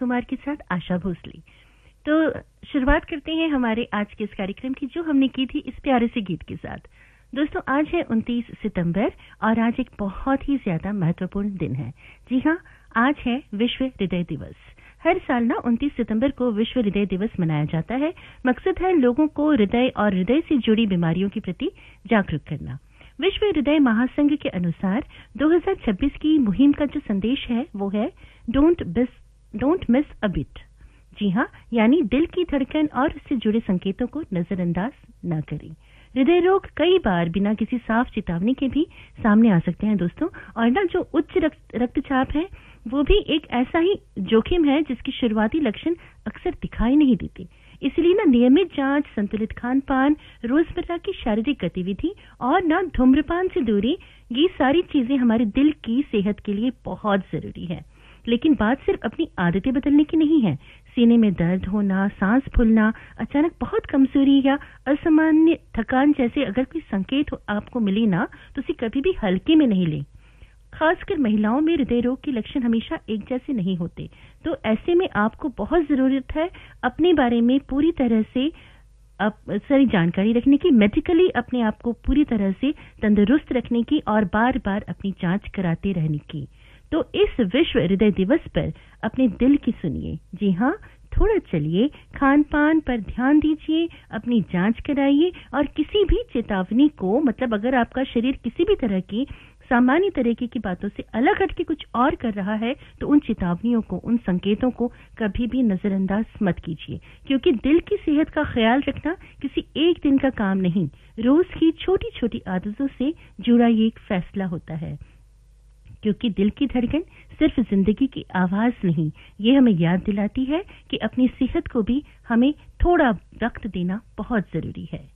कुमार के साथ आशा भोसले। तो शुरुआत करते हैं हमारे आज के इस कार्यक्रम की, जो हमने की थी इस प्यारे से गीत के साथ। दोस्तों, आज है 29 सितंबर और आज एक बहुत ही ज्यादा महत्वपूर्ण दिन है। जी हाँ, आज है विश्व हृदय दिवस। हर साल ना 29 सितंबर को विश्व हृदय दिवस मनाया जाता है। मकसद है लोगों को हृदय और हृदय से जुड़ी बीमारियों के प्रति जागरूक करना। विश्व हृदय महासंघ के अनुसार 2026 की मुहिम का जो संदेश है वो है डोंट मिस अ बीट। जी हाँ, यानी दिल की धड़कन और उससे जुड़े संकेतों को नजरअंदाज न करें। हृदय रोग कई बार बिना किसी साफ चेतावनी के भी सामने आ सकते हैं दोस्तों। और ना जो उच्च रक्तचाप है वो भी एक ऐसा ही जोखिम है जिसकी शुरुआती लक्षण अक्सर दिखाई नहीं देते। इसलिए ना नियमित जांच, संतुलित खान पान, रोजमर्रा की शारीरिक गतिविधि और ना धूम्रपान से दूरी, ये सारी चीजें हमारे दिल की सेहत के लिए बहुत जरूरी है। लेकिन बात सिर्फ अपनी आदतें बदलने की नहीं है। सीने में दर्द होना, सांस फूलना, अचानक बहुत कमजोरी या असामान्य थकान जैसे अगर कोई संकेत आपको मिले ना, तो उसे कभी भी हल्के में नहीं लें। खासकर महिलाओं में हृदय रोग के लक्षण हमेशा एक जैसे नहीं होते, तो ऐसे में आपको बहुत जरूरत है अपने बारे में पूरी तरह से सारी जानकारी रखने की, मेडिकली अपने आप को पूरी तरह से तंदुरुस्त रखने की और बार बार अपनी जांच कराते रहने की। तो इस विश्व हृदय दिवस पर अपने दिल की सुनिए। जी हाँ, थोड़ा चलिए, खान पान पर ध्यान दीजिए, अपनी जांच कराइए और किसी भी चेतावनी को, मतलब अगर आपका शरीर किसी भी तरह की सामान्य तरीके की बातों से अलग हटके कुछ और कर रहा है, तो उन चेतावनियों को, उन संकेतों को कभी भी नजरअंदाज मत कीजिए। क्योंकि दिल की सेहत का ख्याल रखना किसी एक दिन का काम नहीं, रोज की छोटी छोटी आदतों से जुड़ा ये एक फैसला होता है। क्योंकि दिल की धड़कन सिर्फ जिंदगी की आवाज नहीं, ये हमें याद दिलाती है कि अपनी सेहत को भी हमें थोड़ा वक्त देना बहुत जरूरी है।